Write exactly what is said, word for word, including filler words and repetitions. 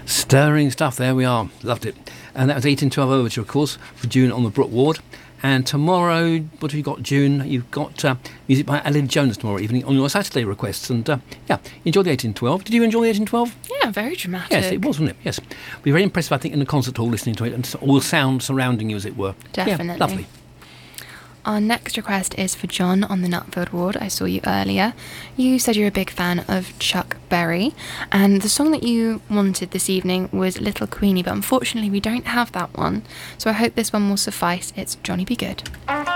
Stirring stuff, there we are. Loved it. And that was eighteen twelve Overture, of course, for June on the Brook Ward. And tomorrow, what have you got, June? You've got uh, music by Alan Jones tomorrow evening on your Saturday requests. And uh, yeah, enjoy the eighteen twelve. Did you enjoy the eighteen twelve? Yeah, very dramatic. Yes, it was, wasn't it? Yes. We were very impressive, I think, in the concert hall listening to it and all the sound surrounding you, as it were. Definitely. Yeah, lovely. Our next request is for John on the Nutfield Ward. I saw you earlier. You said you're a big fan of Chuck Berry, and the song that you wanted this evening was Little Queenie, but unfortunately we don't have that one, so I hope this one will suffice. It's Johnny Be Good.